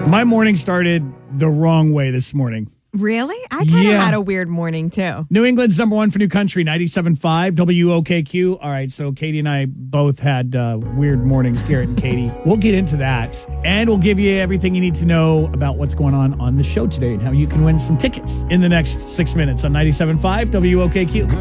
My morning started the wrong way this morning. Really? I kind of had a weird morning, too. New England's number one for New Country, 97.5 WOKQ. All right, so Katie and I both had weird mornings, Garrett and Katie. We'll get into that, and we'll give you everything you need to know about what's going on the show today and how you can win some tickets in the next 6 minutes on 97.5 WOKQ.